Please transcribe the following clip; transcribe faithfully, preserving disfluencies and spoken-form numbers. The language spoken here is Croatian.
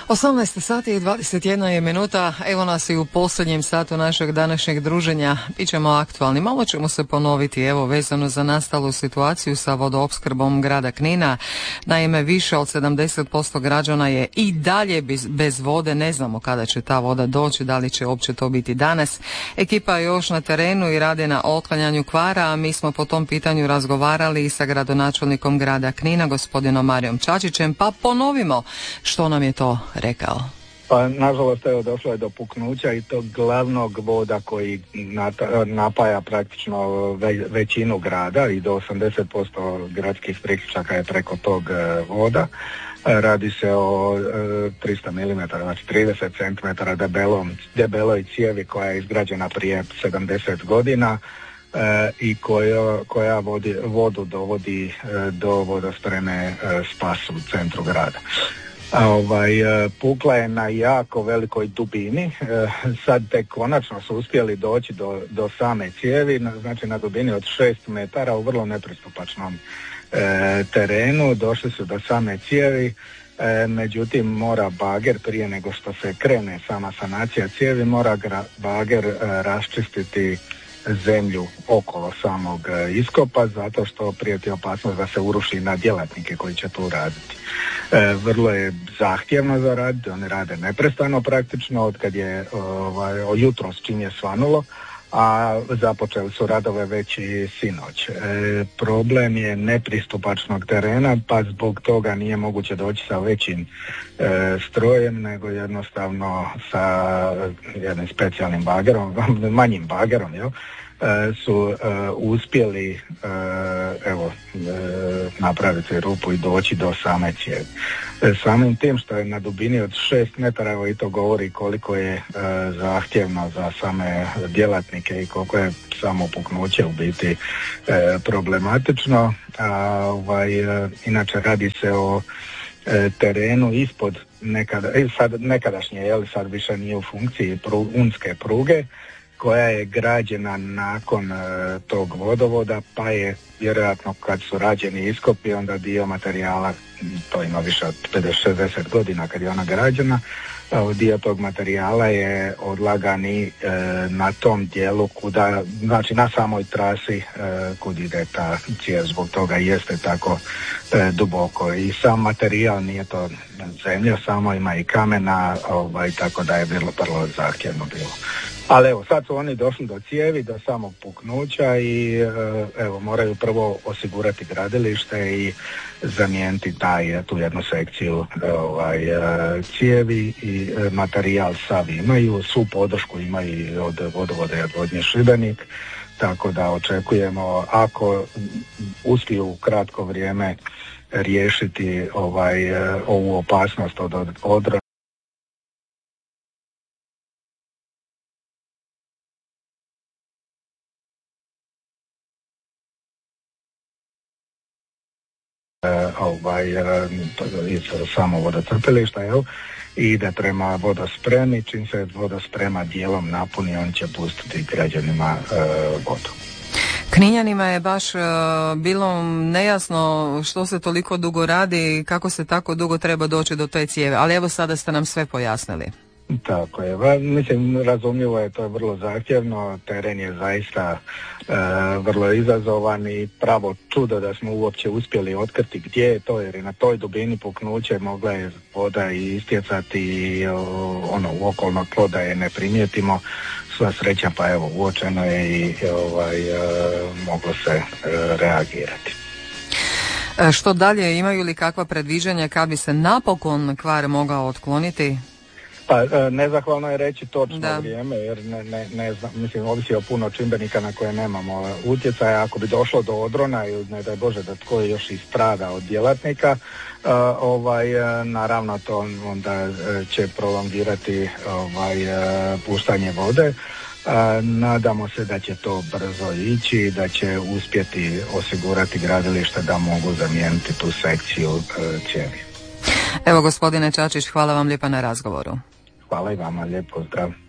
osamnaest sati i dvadeset jedna je minuta, evo nas i u posljednjem satu našeg današnjeg druženja. Bićemo aktualni, malo ćemo se ponoviti, evo, vezano za nastalu situaciju sa vodoopskrbom grada Knina. Naime, više od sedamdeset posto građana je i dalje bez, bez vode, ne znamo kada će ta voda doći, da li će uopće to biti danas. Ekipa je još na terenu i rade na otklanjanju kvara, a mi smo po tom pitanju razgovarali i sa gradonačelnikom grada Knina, gospodinom Marijom Čačićem, pa ponovimo što nam je to rekao. Pa nažalost evo došlo je do puknuća i tog glavnog voda koji napaja praktično ve, većinu grada i do osamdeset posto gradskih priključaka je preko tog voda. Radi se o e, trista milimetara, znači trideset centimetara debelom, debeloj cijevi koja je izgrađena prije sedamdeset godina e, i koja, koja vodi, vodu dovodi e, do vodospreme e, Spas u centru grada. A ovaj, pukla je na jako velikoj dubini, sad tek konačno su uspjeli doći do, do same cijevi, znači na dubini od šest metara u vrlo nepristupačnom e, terenu, došli su do same cijevi, e, međutim mora bager prije nego što se krene sama sanacija cijevi, mora gra, bager e, raščistiti zemlju okolo samog iskopa zato što prijeti opasnost da se uruši na djelatnike koji će tu raditi. E, vrlo je zahtjevno za raditi, oni rade neprestano praktično od kad je ovaj, o jutros čim je svanulo, a započeli su radove već i sinoć. E, problem je nepristupačnog terena, pa zbog toga nije moguće doći sa većim e, strojem, nego jednostavno sa jednim specijalnim bagerom, manjim bagerom, jel? E, su e, uspjeli e, evo e, napraviti rupu i doći do same cijevi. E, samim tim što je na dubini od šest metara, evo i to govori koliko je e, zahtjevno za same djelatnike i koliko je samo puknuće u biti e, problematično. A, ovaj, e, inače radi se o e, terenu ispod nekada, e, sad, nekadašnje, jel, sad više nije u funkciji pru, unske pruge, koja je građena nakon e, tog vodovoda, pa je vjerojatno kad su rađeni iskopi, onda dio materijala, to ima više od pedeset šezdeset godina kad je ona građena, e, dio tog materijala je odlagani e, na tom dijelu kuda, znači na samoj trasi e, kud ide ta cijev, zbog toga jeste tako e, duboko. I sam materijal nije to zemlja, samo ima i kamena, ovaj, tako da je bilo vrlo zahtjevno bilo. Ali evo, sad su oni došli do cijevi, do samog puknuća i evo, moraju prvo osigurati gradilište i zamijeniti taj, tu jednu sekciju ovaj, cijevi i materijal sav imaju, svu podršku imaju od vodovoda i odvodnje Šibenik, tako da očekujemo, ako uspiju u kratko vrijeme riješiti ovaj, ovu opasnost od odra ovaj, iz samo vodocrpilišta, jel? I ide prema vodospremi, čim se vodosprema dijelom napuni, on će pustiti građanima e, vodu. Kninjanima je baš uh, bilo nejasno što se toliko dugo radi, kako se tako dugo treba doći do te cijeve, ali evo sada ste nam sve pojasnili. Tako je, Va, mislim razumljivo je, to je vrlo zahtjevno, teren je zaista e, vrlo izazovan i pravo čudo da smo uopće uspjeli otkriti gdje je to, jer je na toj dubini puknuće mogla je voda i istjecati i ono u okolno tlo da je ne primijetimo. Sva sreća, pa evo uočeno je i ovaj, e, moglo se e, reagirati. Što dalje, imaju li kakva predviđanja kad bi se napokon kvar mogao otkloniti? Pa nezahvalno je reći točno da. vrijeme, jer ne, ne, ne znam, mislim, ovisi o puno čimbenika na koje nemamo utjecaja. Ako bi došlo do odrona ili ne daj Bože da tko je još istrada od djelatnika, uh, ovaj, naravno to onda će prolongirati ovaj, uh, puštanje vode. Uh, nadamo se da će to brzo ići i da će uspjeti osigurati gradilište da mogu zamijeniti tu sekciju uh, cijevi. Evo, gospodine Čačić, hvala vam lijepa na razgovoru. Hvala i vama, lijep pozdrav.